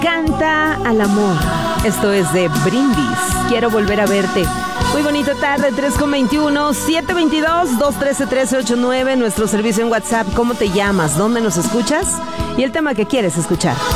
Canta al amor. Esto es de Brindis. Quiero volver a verte. Muy bonita tarde, 3:21, 722-213-1389. Nuestro servicio en WhatsApp. ¿Cómo te llamas? ¿Dónde nos escuchas? Y el tema que quieres escuchar.